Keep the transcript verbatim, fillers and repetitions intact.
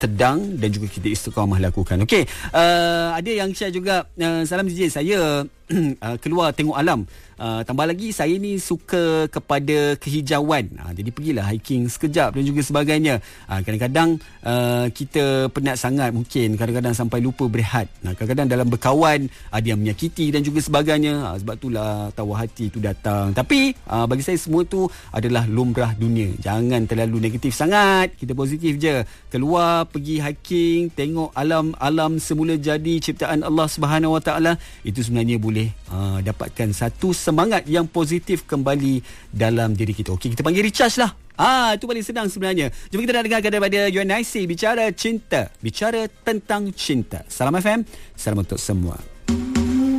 sedang dan juga kita istiqamah lakukan. Okey, uh, ada yang share juga, uh, salam D J, saya uh, keluar tengok alam. Uh, tambah lagi saya ni suka kepada kehijauan. Uh, jadi pergilah hiking sekejap dan juga sebagainya. Uh, kadang-kadang uh, kita penat sangat, mungkin kadang-kadang sampai lupa berehat. Nah, kadang-kadang dalam berkawan ada yang menyakiti dan juga sebagainya. Uh, sebab itulah tawar hati tu datang. Tapi uh, bagi saya semua tu adalah lumrah dunia. Jangan terlalu negatif sangat. Kita positif je. Keluar pergi hiking, tengok alam-alam semula jadi ciptaan Allah Subhanahu Wa Taala, itu sebenarnya boleh uh, dapatkan satu semangat yang positif kembali dalam diri kita. Okey, kita panggil recharge lah. Ah, itu paling senang sebenarnya. Jom kita nak dengarkan daripada Yuan Naisi, Bicara Cinta, bicara tentang cinta. Salam F M, salam untuk semua.